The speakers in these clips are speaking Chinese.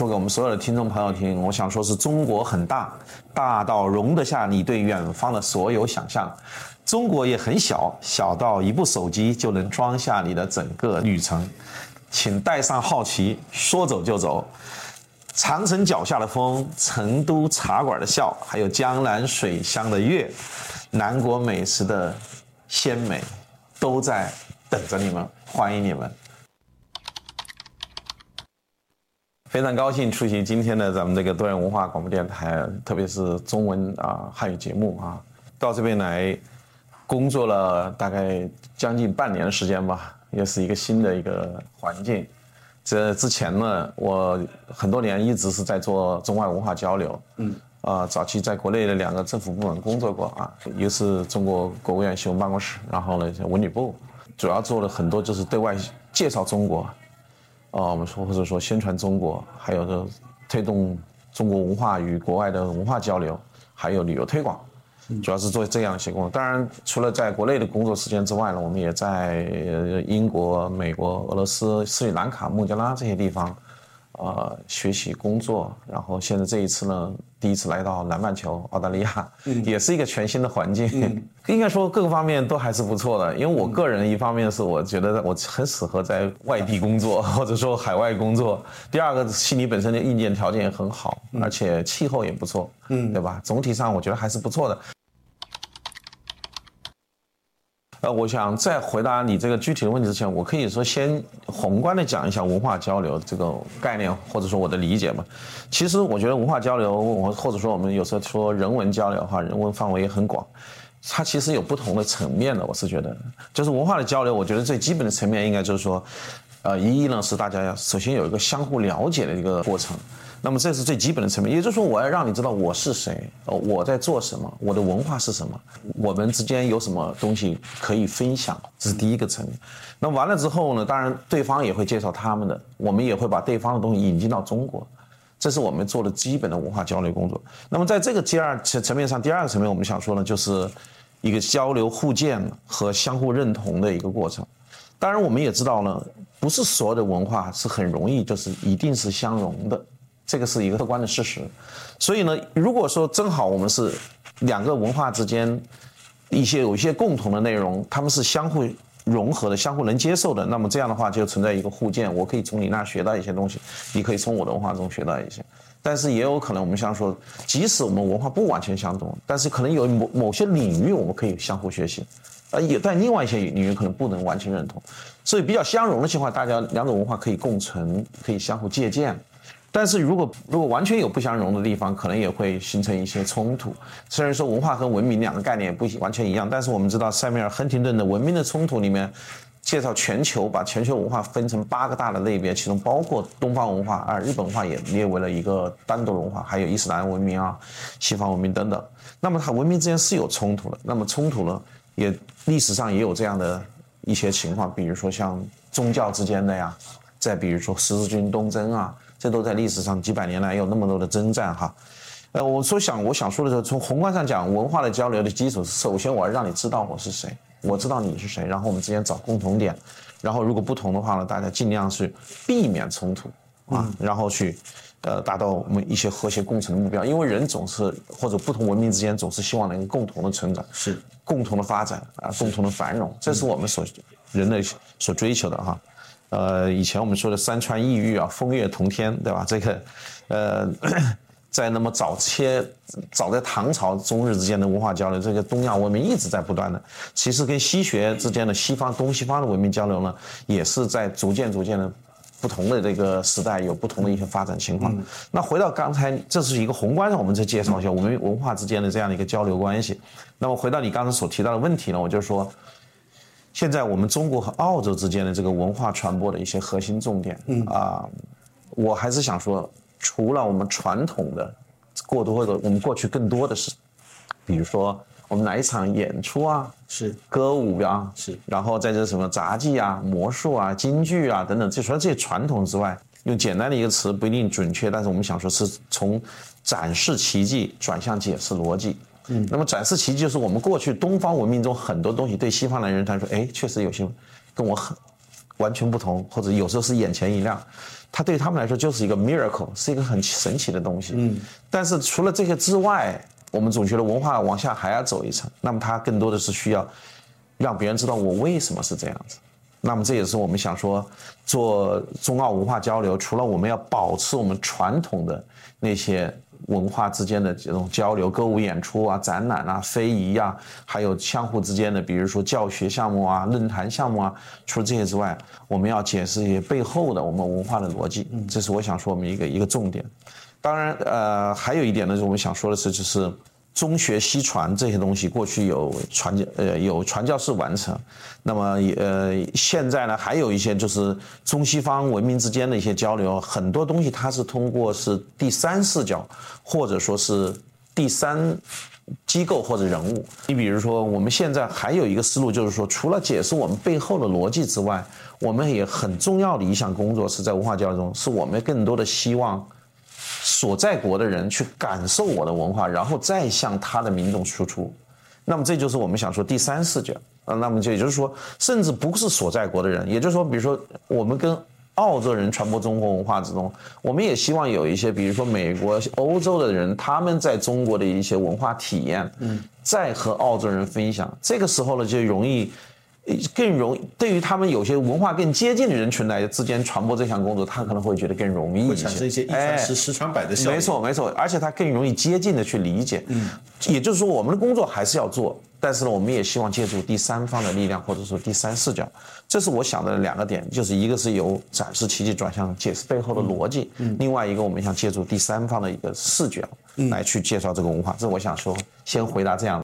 说给我们所有的听众朋友听。我想说是中国很大，大到容得下你对远方的所有想象。中国也很小，小到一部手机就能装下你的整个旅程。请带上好奇，说走就走。长城脚下的风，成都茶馆的笑，还有江南水乡的月，南国美食的鲜美，都在等着你们，欢迎你们。非常高兴出席今天的咱们这个多元文化广播电台，特别是中文汉语节目啊。到这边来工作了大概将近半年的时间吧，也是一个新的一个环境。这之前呢，我很多年一直是在做中外文化交流，早期在国内的2个政府部门工作过啊，一个是中国国务院新闻办公室，然后呢文旅部，主要做了很多就是对外介绍中国，我们说或者说宣传中国，还有就推动中国文化与国外的文化交流，还有旅游推广。主要是做这样一些工作。当然，除了在国内的工作时间之外呢，我们也在英国、美国、俄罗斯、斯里兰卡、孟加拉这些地方，学习工作。然后现在这一次呢，第一次来到南半球澳大利亚，也是一个全新的环境。应该说各个方面都还是不错的。因为我个人一方面是我觉得我很适合在外地工作，或者说海外工作。第二个，悉尼本身的硬件条件也很好，而且气候也不错，对吧？总体上我觉得还是不错的。我想在回答你这个具体的问题之前，我可以说先宏观的讲一下文化交流这个概念，或者说我的理解嘛。其实我觉得文化交流，或者说我们有时候说人文交流人文范围也很广，它其实有不同的层面的。我是觉得，就是文化的交流，我觉得最基本的层面应该就是说，一呢是大家首先有一个相互了解的一个过程。那么这是最基本的层面，也就是说我要让你知道我是谁，我在做什么，我的文化是什么，我们之间有什么东西可以分享，这是第一个层面。那完了之后呢，当然对方也会介绍他们的，我们也会把对方的东西引进到中国，这是我们做的基本的文化交流工作。那么在这个层面上，第二个层面我们想说呢，就是一个交流互鉴和相互认同的一个过程。当然我们也知道呢，不是所有的文化是很容易就是一定是相容的，这个是一个客观的事实。所以呢，如果说正好我们是2个文化之间有一些共同的内容，他们是相互融合的，相互能接受的，那么这样的话就存在一个互鉴，我可以从你那学到一些东西，你可以从我的文化中学到一些。但是也有可能我们像说，即使我们文化不完全相同，但是可能有某些领域我们可以相互学习，也在另外一些领域可能不能完全认同。所以比较相容的情况，大家2种文化可以共存，可以相互借鉴。但是如果完全有不相容的地方，可能也会形成一些冲突。虽然说文化和文明2个概念不完全一样，但是我们知道塞缪尔·亨廷顿的《文明的冲突》里面介绍全球，把全球文化分成8个大的类别，其中包括东方文化，日本文化也列为了一个单独的文化，还有伊斯兰文明西方文明等等。那么它文明之间是有冲突的，那么冲突呢，也历史上也有这样的一些情况，比如说像宗教之间的呀，再比如说十字军东征这都在历史上几百年来有那么多的征战我想说的是，从宏观上讲，文化的交流的基础是，首先我要让你知道我是谁，我知道你是谁，然后我们之间找共同点，然后如果不同的话呢，大家尽量是避免冲突然后去达到我们一些和谐共存的目标。因为人总是或者不同文明之间总是希望能共同的成长，是共同的发展共同的繁荣，这是我们人类所追求的以前我们说的山川异域风月同天，对吧？这个在那么早在唐朝中日之间的文化交流，这个东亚文明一直在不断的。其实跟西学之间的东西方的文明交流呢，也是在逐渐的不同的这个时代有不同的一些发展情况。那回到刚才，这是一个宏观上我们在介绍一下我们文化之间的这样的一个交流关系。那么回到你刚才所提到的问题呢，我就说，现在我们中国和澳洲之间的这个文化传播的一些核心重点我还是想说，除了我们传统的过多的，我们过去更多的是，比如说我们来一场演出是歌舞是，然后在这什么杂技魔术京剧等等，除了这些传统之外，用简单的一个词不一定准确，但是我们想说是从展示奇迹转向解释逻辑。那么展示奇迹就是我们过去东方文明中很多东西对西方的人来说，确实有些跟我很完全不同，或者有时候是眼前一亮。 它对他们来说就是一个 miracle， 是一个很神奇的东西。但是除了这些之外，我们总觉得文化往下还要走一层，那么它更多的是需要让别人知道我为什么是这样子。那么这也是我们想说做中澳文化交流，除了我们要保持我们传统的那些文化之间的这种交流，歌舞演出啊、展览啊、非遗啊，还有相互之间的，比如说教学项目啊、论坛项目啊，除了这些之外，我们要解释一些背后的我们文化的逻辑，这是我想说我们一个重点。当然，还有一点呢，我们想说的是，就是中学西传这些东西，过去有传教士完成，那么现在呢，还有一些就是中西方文明之间的一些交流，很多东西它是通过是第三视角，或者说是第三机构或者人物。你比如说，我们现在还有一个思路，就是说，除了解释我们背后的逻辑之外，我们也很重要的一项工作是在文化交流中，是我们更多的希望所在国的人去感受我的文化，然后再向他的民众输出。那么这就是我们想说第三视角。那么就也就是说，甚至不是所在国的人，也就是说，比如说我们跟澳洲人传播中国文化之中，我们也希望有一些，比如说美国、欧洲的人，他们在中国的一些文化体验，再和澳洲人分享。这个时候呢，就更容易，对于他们有些文化更接近的人群来之间传播这项工作，他可能会觉得更容易一些， 会产生一些一传十、十传百的效应。 没错，而且他更容易接近的去理解。也就是说，我们的工作还是要做，但是呢，我们也希望借助第三方的力量，或者说第三视角。这是我想的两个点，就是一个是由展示奇迹转向解释背后的逻辑，另外一个我们想借助第三方的一个视角来去介绍这个文化。这我想说，先回答这样的。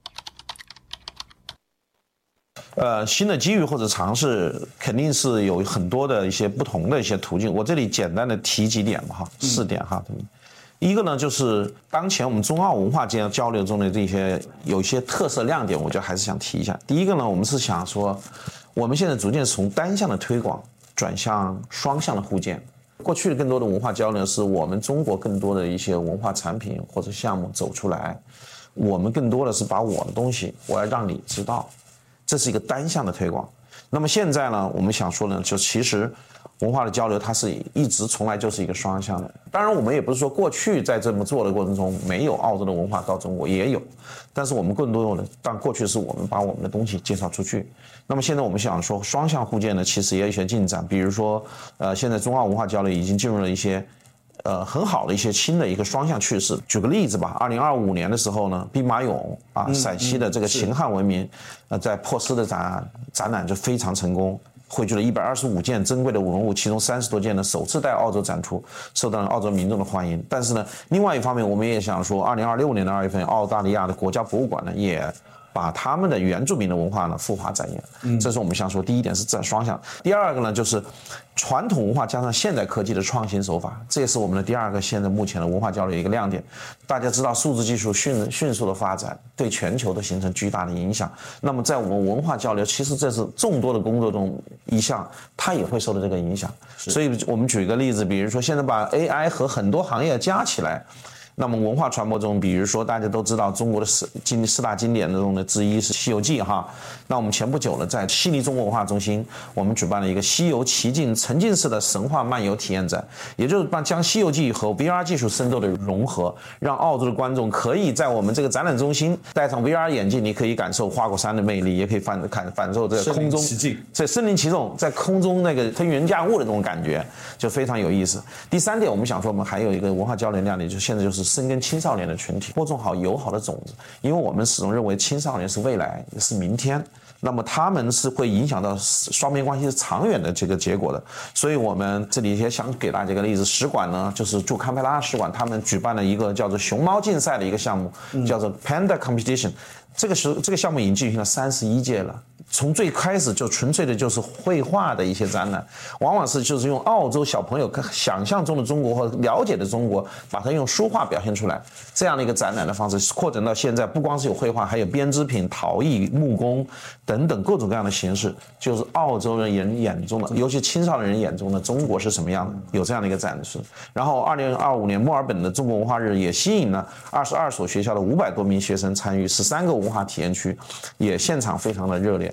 新的机遇或者尝试肯定是有很多的一些不同的一些途径。我这里简单的提几点吧，4点哈。一个呢，就是当前我们中澳文化间交流中的这些有一些特色亮点，我觉得还是想提一下。第一个呢，我们是想说，我们现在逐渐从单向的推广转向双向的互鉴。过去的更多的文化交流是我们中国更多的一些文化产品或者项目走出来，我们更多的是把我的东西我要让你知道。这是一个单向的推广。那么现在呢，我们想说呢，就其实文化的交流它是一直从来就是一个双向的。当然我们也不是说过去在这么做的过程中没有澳洲的文化到中国，也有，但是我们更多的，但过去是我们把我们的东西介绍出去。那么现在我们想说双向互鉴呢，其实也有一些进展，比如说现在中澳文化交流已经进入了一些很好的一些新的一个双向趋势。举个例子吧，2025年的时候呢，兵马俑啊，陕西的这个秦汉文明，在珀斯的展览就非常成功，汇聚了125件珍贵的文物，其中30多件呢首次在澳洲展出，受到了澳洲民众的欢迎。但是呢，另外一方面，我们也想说，2026年的2月份，澳大利亚的国家博物馆呢也把他们的原住民的文化呢复华展演。这是我们想说第一点是这双向。第二个呢，就是传统文化加上现代科技的创新手法，这也是我们的第二个现在目前的文化交流一个亮点。大家知道数字技术迅速的发展，对全球都形成巨大的影响。那么在我们文化交流，其实这是众多的工作中一项，它也会受到这个影响。所以我们举一个例子，比如说现在把 AI 和很多行业加起来，那么文化传播中，比如说大家都知道中国的四大经典中的之一是《西游记》哈。那我们前不久呢，在悉尼中国文化中心，我们举办了一个西游奇境沉浸式的神话漫游体验展，也就是将《西游记》和 VR 技术深度的融合，让澳洲的观众可以在我们这个展览中心戴上 VR 眼镜，你可以感受花果山的魅力，也可以感受这个空中在身临其境，在空中那个腾云驾雾的这种感觉，就非常有意思。第三点，我们想说，我们还有一个文化交流亮点，就现在就是深耕青少年的群体，播种好友好的种子，因为我们始终认为青少年是未来，也是明天。那么他们是会影响到双边关系长远的这个结果的，所以我们这里也想给大家一个例子，使馆呢就是驻堪培拉使馆，他们举办了一个叫做熊猫竞赛的一个项目，叫做 Panda Competition。这个项目已经进行了31届了，从最开始就纯粹的就是绘画的一些展览，往往是就是用澳洲小朋友想象中的中国或了解的中国，把它用书画表现出来，这样的一个展览的方式扩展到现在，不光是有绘画，还有编织品、陶艺、木工等等各种各样的形式，就是澳洲人眼中的，尤其青少年人眼中的中国是什么样的，有这样的一个展示。然后2025年墨尔本的中国文化日也吸引了22所学校的500多名学生参与，13个文化体验区也现场非常的热烈。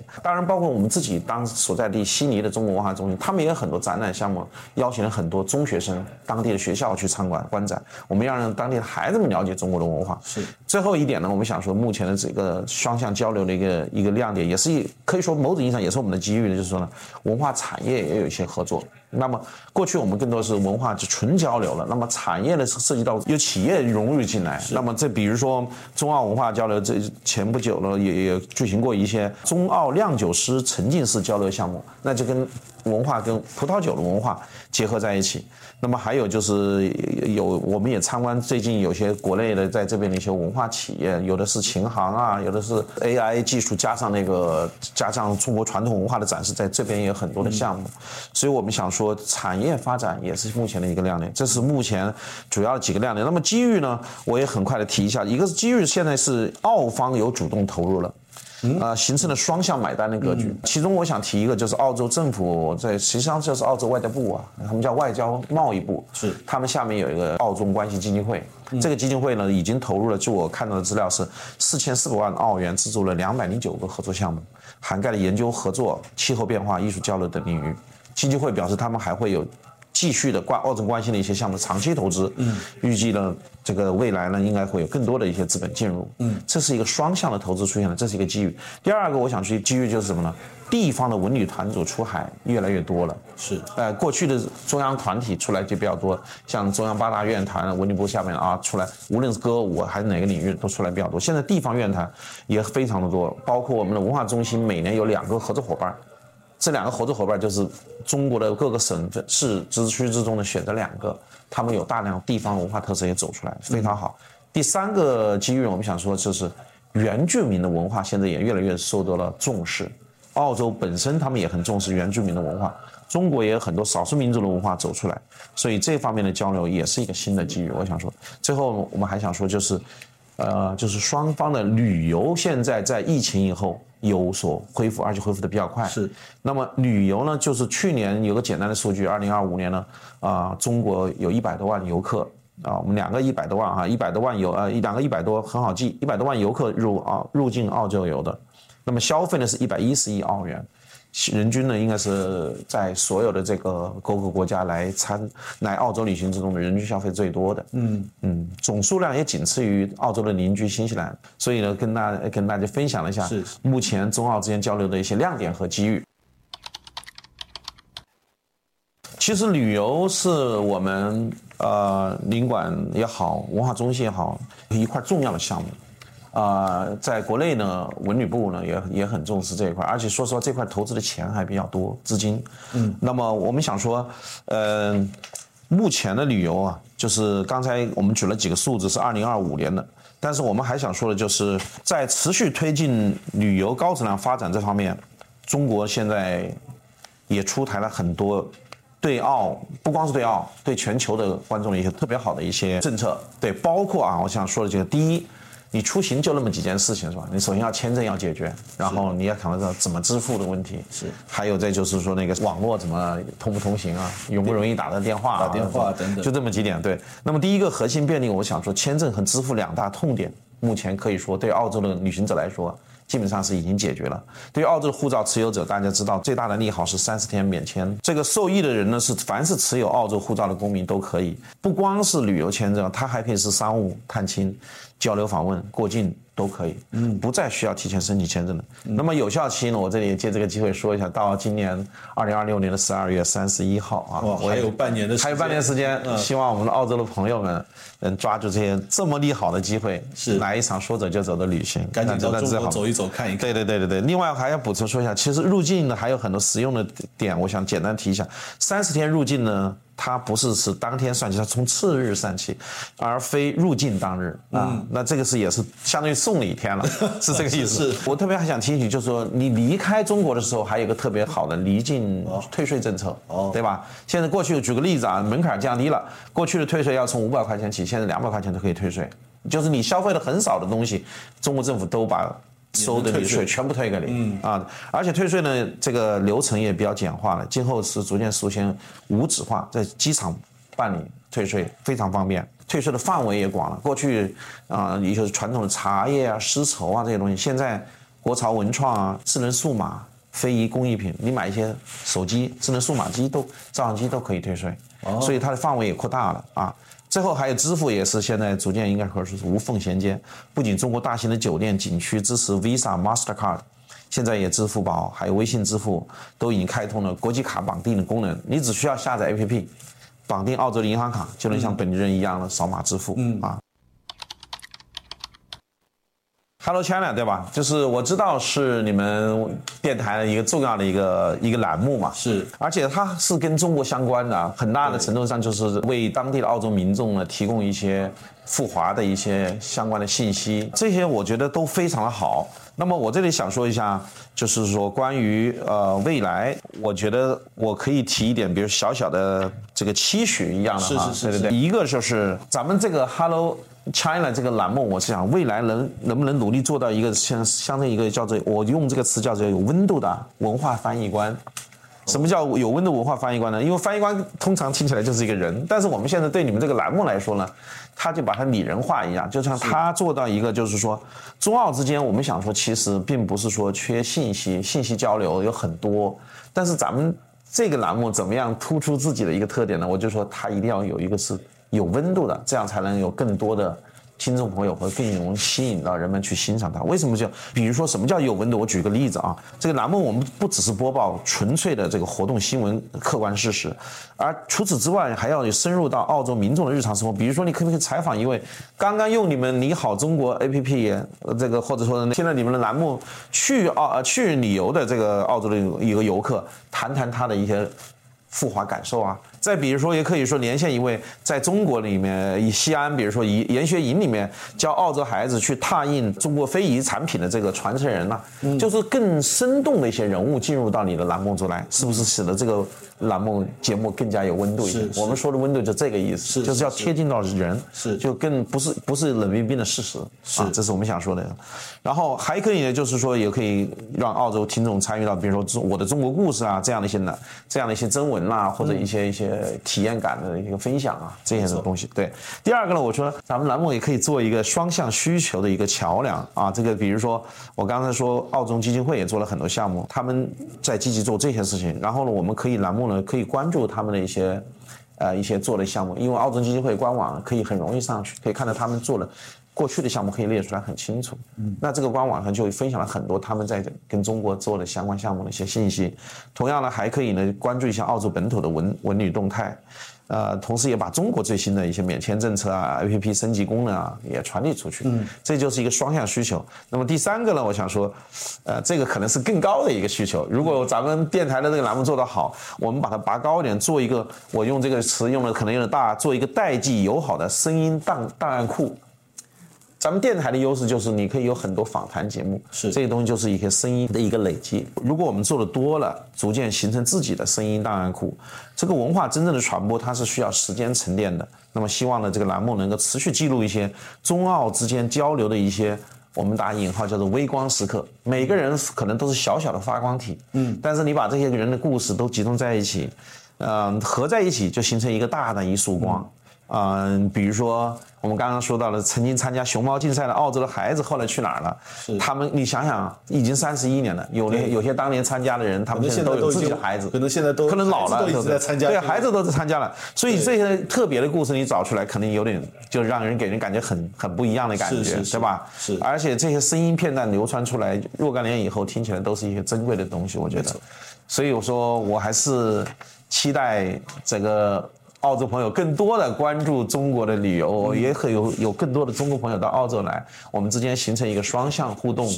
当然包括我们自己当时所在地悉尼的中国文化中心，他们也有很多展览项目，邀请了很多中学生、当地的学校去参观观展。我们要让当地的孩子们了解中国的文化。 是。 最后一点呢，我们想说，目前的这个双向交流的一个亮点，也是可以说某种意义上也是我们的机遇的，就是说呢，文化产业也有一些合作。那么过去我们更多是文化就纯交流了，那么产业呢涉及到有企业融入进来。那么这比如说中澳文化交流，这前不久呢也举行过一些中澳酿酒师沉浸式交流项目，那就跟文化跟葡萄酒的文化结合在一起。那么还有就是我们也参观最近有些国内的在这边的一些文化企业，有的是琴行啊，有的是 AI 技术加上中国传统文化的展示，在这边也有很多的项目。所以我们想说产业发展也是目前的一个亮点，这是目前主要的几个亮点。那么机遇呢，我也很快的提一下，一个是机遇现在是澳方有主动投入了。形成了双向买单的格局。其中我想提一个，就是澳洲政府实际上就是澳洲外交部啊，他们叫外交贸易部， 是他们下面有一个澳中关系基金会。这个基金会呢，已经投入了，据我看到的资料是4400万澳元，资助了209个合作项目，涵盖了研究合作、气候变化、艺术交流等领域。基金会表示，他们还会有继续的澳中关系的一些项目长期投资，预计呢这个未来呢应该会有更多的一些资本进入，这是一个双向的投资出现了，这是一个机遇。第二个我想去机遇就是什么呢？地方的文旅团组出海越来越多了， 是， 过去的中央团体出来就比较多，像中央八大院团、文旅部下面啊出来，无论是歌舞还是哪个领域都出来比较多。现在地方院团也非常的多，包括我们的文化中心每年有2个合作伙伴。这2个合作伙伴就是中国的各个省市支区之中的选择2个，他们有大量地方文化特色也走出来，非常好。第3个机遇，我们想说就是原住民的文化现在也越来越受到了重视。澳洲本身他们也很重视原住民的文化，中国也有很多少数民族的文化走出来，所以这方面的交流也是一个新的机遇。我想说，最后我们还想说就是双方的旅游现在疫情以后有所恢复，而且恢复的比较快。 是。那么旅游呢，就是去年有个简单的数据，2025年呢，中国有100多万游客啊，我们2个100多万啊，100多万2个100多很好记，100多万游客入境澳洲游的，那么消费呢是110亿澳元。人均呢，应该是在所有的这个各个国家来澳洲旅行之中的人均消费最多的，总数量也仅次于澳洲的邻居新西兰，所以呢，跟大家分享了一下目前中澳之间交流的一些亮点和机遇。其实旅游是我们领馆也好，文化中心也好，一块重要的项目。在国内呢，文旅部呢也很重视这一块，而且说实话，这块投资的钱还比较多，资金。那么我们想说，目前的旅游啊，就是刚才我们举了几个数字是2025年的，但是我们还想说的就是在持续推进旅游高质量发展这方面，中国现在也出台了很多对澳，不光是对澳，对全球的观众的一些特别好的一些政策。对，包括我想说的这个，第一，你出行就那么几件事情是吧？你首先要签证要解决，然后你要考虑到怎么支付的问题， 是， 还有再就是说那个网络怎么通不通行啊，容不容易打到电话、 打电话等等， 就这么几点。对，那么第一个核心便利，我想说签证和支付2大痛点，目前可以说对澳洲的旅行者来说，基本上是已经解决了。对于澳洲的护照持有者，大家知道最大的利好是30天免签。这个受益的人呢，是凡是持有澳洲护照的公民都可以，不光是旅游签证，它还可以是商务、探亲、交流访问、过境都可以，不再需要提前申请签证的。那么有效期呢，我这里也借这个机会说一下，到今年2026年的12月31号啊， 还有半年的时间， 还有半年时间，希望我们的澳洲的朋友们能抓住这些这么利好的机会， 是来一场说走就走的旅行， 赶紧到中国走一走看一看。 对。另外还要补充说一下，其实入境呢还有很多实用的点，我想简单提一下。30天入境呢，它不是当天算起，它从次日算起，而非入境当日啊。那这个也是相当于送你1天了，是这个意思。我特别还想提醒，就是说你离开中国的时候，还有一个特别好的离境退税政策，对吧？现在过去举个例子啊，门槛降低了，过去的退税要从500块钱起，现在200块钱都可以退税，就是你消费的很少的东西，中国政府都把收的你税全部退给你而且退税呢，这个流程也比较简化了，今后是逐渐实现无纸化，在机场办理退税非常方便，退税的范围也广了。过去也就是传统的茶叶啊、丝绸啊这些东西，现在国潮文创啊、智能数码、非遗工艺品，你买一些手机、智能数码机照相机都可以退税，所以它的范围也扩大了啊。最后还有支付也是现在逐渐应该说是无缝衔接，不仅中国大型的酒店景区支持 Visa、Mastercard， 现在也支付宝还有微信支付都已经开通了国际卡绑定的功能，你只需要下载 APP， 绑定澳洲的银行卡，就能像本地人一样的扫码支付啊。Hello China 对吧？就是我知道是你们电台的一个重要的一个栏目嘛， 是， 而且它是跟中国相关的，很大的程度上就是为当地的澳洲民众呢提供一些赴华的一些相关的信息，这些我觉得都非常的好。那么我这里想说一下，就是说关于未来，我觉得我可以提一点，比如小小的这个期许一样的哈， 是， 对，一个就是咱们这个 Hello China 这个栏目，我是想未来能不能努力做到一个相对一个叫做，我用这个词叫做有温度的文化翻译官。什么叫有温度文化翻译官呢？因为翻译官通常听起来就是一个人，但是我们现在对你们这个栏目来说呢，他就把它拟人化一样，就像他做到一个就是说，中澳之间我们想说其实并不是说缺信息交流有很多，但是咱们这个栏目怎么样突出自己的一个特点呢？我就说它一定要有一个是有温度的，这样才能有更多的听众朋友会更容易吸引到人们去欣赏它。为什么比如说什么叫有温度？我举个例子啊，这个栏目我们不只是播报纯粹的这个活动新闻、客观事实，而除此之外还要深入到澳洲民众的日常生活。比如说，你可不可以采访一位刚刚用你们你好中国 APP 这个，或者说现在你们的栏目去旅游的这个澳洲的一个游客，谈谈他的一些赴华感受啊。再比如说，也可以说连线一位在中国里面以西安，比如说研学营里面教澳洲孩子去拓印中国非遗产品的这个传承人就是更生动的一些人物进入到你的栏目中来，是不是使得这个栏目节目更加有温度一些？我们说的温度就这个意思，就是要贴近到人，就更不是冷冰冰的事实啊，这是我们想说的。然后还可以呢，就是说也可以让澳洲听众参与到，比如说我的中国故事啊这样的一些征文啦，或者一些体验感的一个分享啊，这些东西。对，第二个呢，我说咱们栏目也可以做一个双向需求的一个桥梁啊。这个比如说我刚才说，澳洲基金会也做了很多项目，他们在积极做这些事情。然后呢，我们可以栏目呢可以关注他们的一些做的项目，因为澳洲基金会官网可以很容易上去，可以看到他们做了过去的项目可以列出来很清楚。那这个官网上就分享了很多他们在跟中国做的相关项目的一些信息。同样呢，还可以呢关注一下澳洲本土的文旅动态，同时也把中国最新的一些免签政策啊、APP 升级功能啊也传递出去。这就是一个双向需求。那么第三个呢，我想说，这个可能是更高的一个需求。如果咱们电台的这个栏目做得好，我们把它拔高一点，做一个，我用这个词用的可能有点大，做一个代际友好的声音档案库。咱们电台的优势就是你可以有很多访谈节目，这些东西就是一些声音的一个累积。如果我们做的多了，逐渐形成自己的声音档案库，这个文化真正的传播它是需要时间沉淀的。那么希望呢，这个栏目能够持续记录一些中澳之间交流的一些我们打引号叫做微光时刻。每个人可能都是小小的发光体，但是你把这些人的故事都集中在一起，合在一起就形成一个大的一束光。比如说我们刚刚说到了曾经参加熊猫竞赛的澳洲的孩子后来去哪儿了？他们你想想，已经31年了，有些当年参加的人，他们现在都有自己的孩子， 可能现在都老了， 都一直在参加， 对，孩子都在参加了。所以这些特别的故事你找出来，肯定有点就让人给人感觉很不一样的感觉，对吧？而且这些声音片段流传出来，若干年以后听起来都是一些珍贵的东西，我觉得。所以我说我还是期待这个澳洲朋友更多的关注中国的旅游，也可以有更多的中国朋友到澳洲来，我们之间形成一个双向互动。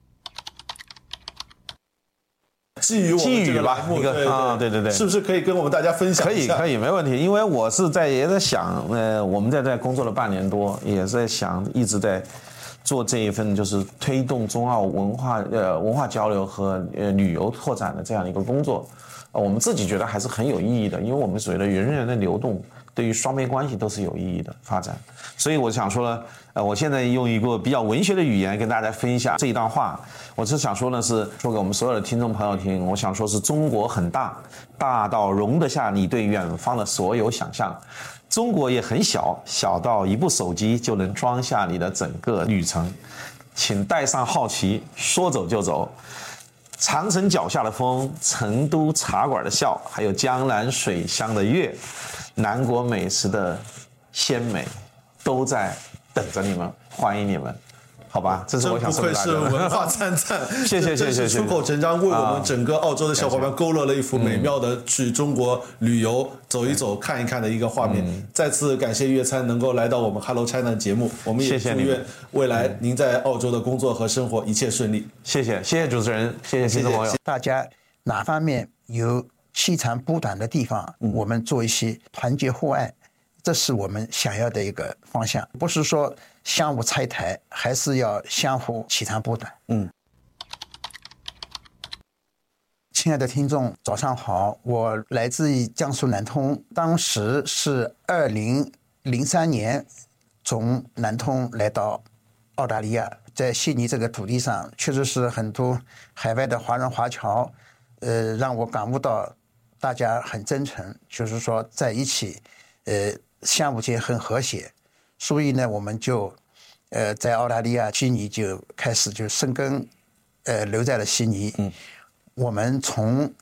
寄予我们这个栏目，对，是不是可以跟我们大家分享一下？ 可以，没问题。因为我是也在想，我们在工作了半年多，也在想，一直在做这一份就是推动中澳文化交流和旅游拓展的这样一个工作。我们自己觉得还是很有意义的，因为我们所谓的人的流动对于双边关系都是有意义的发展。所以我想说呢，我现在用一个比较文学的语言跟大家分享这一段话，我是想说呢，是说给我们所有的听众朋友听。我想说是中国很大，大到容得下你对远方的所有想象；中国也很小，小到一部手机就能装下你的整个旅程。 请带上好奇，说走就走。长城脚下的风，成都茶馆的笑，还有江南水乡的月，南国美食的鲜美，都在等着你们，欢迎你们。好吧，这是我想说的。 真不愧是文化灿灿， 谢谢。 出口成章，为我们整个澳洲的小伙伴勾勒了一幅美妙的去中国旅游走一走、看一看的一个画面。再次感谢粤餐能够来到我们 Hello China 节目，我们也祝愿未来您在澳洲的工作和生活一切顺利。谢谢主持人，谢谢听众朋友。 大家哪方面有凄长不短的地方，我们做一些团结互爱。这是我们想要的一个方向，不是说相互拆台，还是要相互取长补短。亲爱的听众，早上好，我来自于江苏南通，当时是2003年从南通来到澳大利亚，在悉尼这个土地上，确实是很多海外的华人华侨，让我感悟到大家很真诚，就是说在一起，相互间很和谐，所以呢，我们就在澳大利亚悉尼就开始就生根，留在了悉尼。我们从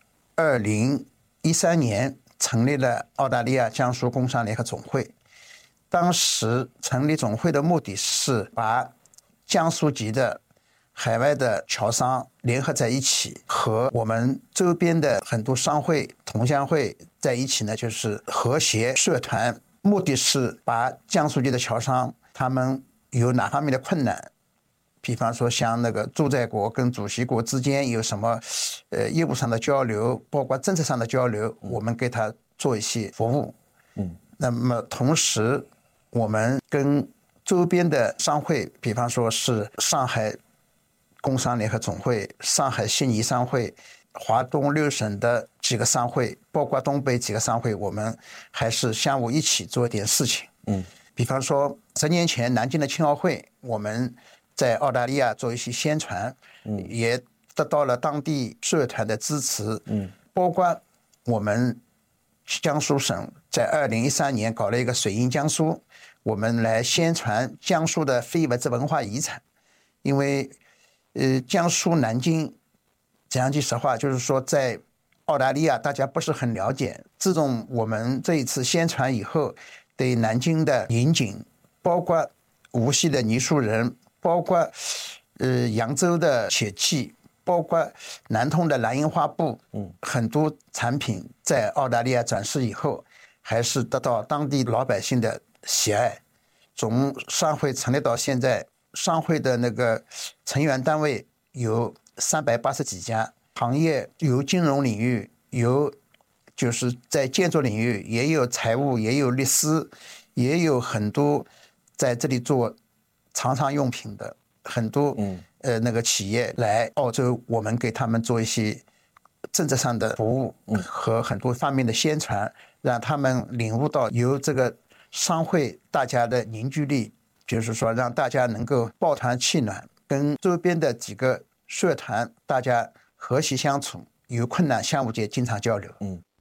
2013年成立了澳大利亚江苏工商联合总会，当时成立总会的目的是把江苏籍的海外的侨商联合在一起，和我们周边的很多商会、同乡会在一起呢，就是和谐社团。目的是把江苏籍的侨商他们有哪方面的困难，比方说像那个驻在国跟主席国之间有什么业务上的交流，包括政策上的交流，我们给他做一些服务。那么同时我们跟周边的商会，比方说是上海工商联合总会、上海悉尼商会、华东6省的几个商会，包括东北几个商会，我们还是相互一起做一点事情。比方说10年前南京的青奥会，我们在澳大利亚做一些宣传，也得到了当地社团的支持。包括我们江苏省在2013年搞了一个水印江苏，我们来宣传江苏的非物质文化遗产。因为江苏南京讲句实话，就是说在澳大利亚大家不是很了解，自从我们这一次宣传以后，对南京的宁锦，包括无锡的泥塑人，包括扬州的铁器，包括南通的蓝印花布，很多产品在澳大利亚展示以后，还是得到当地老百姓的喜爱。从商会成立到现在，商会的那个成员单位有380几家，行业有金融领域，有就是在建筑领域，也有财务，也有律师，也有很多在这里做常常用品的很多那个企业来澳洲，我们给他们做一些政策上的服务和很多方面的宣传，让他们领悟到由这个商会大家的凝聚力，就是说让大家能够抱团取暖，跟周边的几个社团大家和谐相处，有困难相互间经常交流。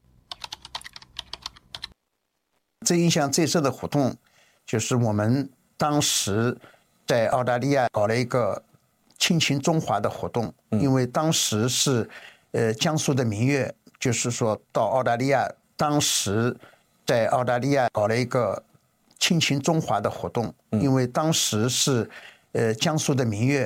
最印象最深的活动就是我们当时在澳大利亚搞了一个亲情中华的活动，因为当时是江苏的民乐，就是说到澳大利亚，当时在澳大利亚搞了一个亲情中华的活动，因为当时是江苏的民乐